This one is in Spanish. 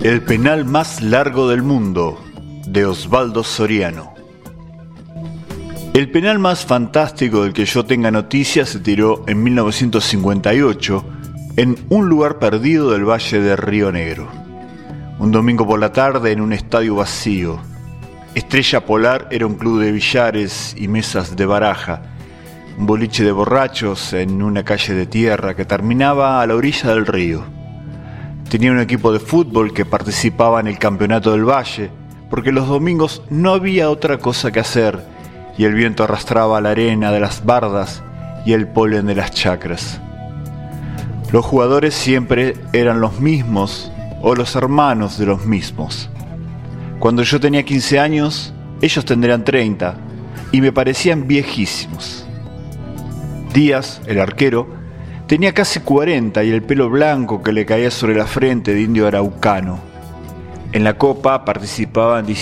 El penal más largo del mundo, de Osvaldo Soriano. El penal más fantástico del que yo tenga noticia se tiró en 1958 en un lugar perdido del Valle de Río Negro. Un domingo por la tarde en un estadio vacío. Estrella Polar era un club de billares y mesas de baraja, un boliche de borrachos en una calle de tierra que terminaba a la orilla del río. Tenía un equipo de fútbol que participaba en el campeonato del Valle, porque los domingos no había otra cosa que hacer y el viento arrastraba la arena de las bardas y el polen de las chacras. Los jugadores siempre eran los mismos o los hermanos de los mismos. Cuando yo tenía 15 años, ellos tendrían 30 y me parecían viejísimos. Díaz, el arquero, tenía casi 40 y el pelo blanco que le caía sobre la frente de indio araucano. En la copa participaban